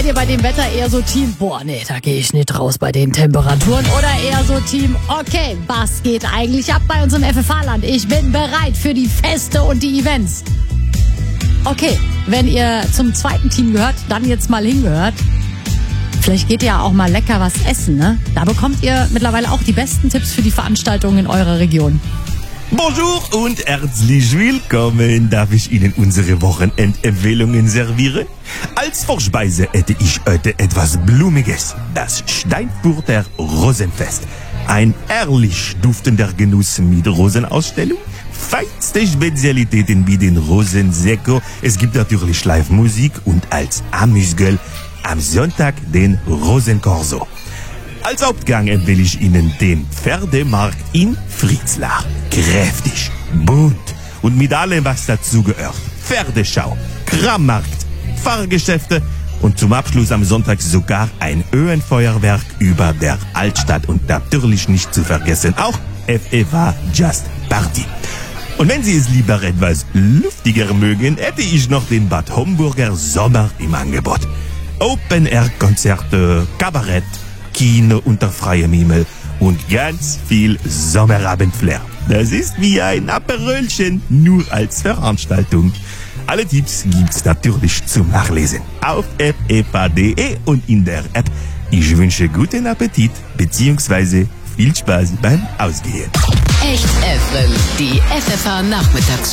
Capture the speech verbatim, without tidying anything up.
ihr bei dem Wetter eher so Team, boah, nee, da gehe ich nicht raus bei den Temperaturen, oder eher so Team, okay, was geht eigentlich ab bei uns im F F H-Land? Ich bin bereit für die Feste und die Events. Okay, wenn ihr zum zweiten Team gehört, dann jetzt mal hingehört. Vielleicht geht ihr auch mal lecker was essen, ne? Da bekommt ihr mittlerweile auch die besten Tipps für die Veranstaltungen in eurer Region. Bonjour und herzlich willkommen. Darf ich Ihnen unsere Wochenendempfehlungen servieren? Als Vorspeise hätte ich heute etwas Blumiges. Das Steinfurter Rosenfest. Ein herrlich duftender Genuss mit Rosenausstellung. Feinste Spezialitäten wie den Rosensekko. Es gibt natürlich Live-Musik und als Amüsgöl am Sonntag den Rosenkorso. Als Hauptgang empfehle ich Ihnen den Pferdemarkt in Fritzlar. Kräftig, bunt und mit allem, was dazugehört. Pferdeschau, Krammarkt, Fahrgeschäfte und zum Abschluss am Sonntag sogar ein Höhenfeuerwerk über der Altstadt. Und natürlich nicht zu vergessen auch F F H Just Party. Und wenn Sie es lieber etwas luftiger mögen, hätte ich noch den Bad Homburger Sommer im Angebot. Open-Air-Konzerte, Kabarett, Kino unter freiem Himmel und ganz viel Sommerabendflair. Das ist wie ein Aperölchen, nur als Veranstaltung. Alle Tipps gibt's natürlich zum Nachlesen auf f f h punkt d e und in der App. Ich wünsche guten Appetit bzw. viel Spaß beim Ausgehen. Echt F M, die F F H Nachmittags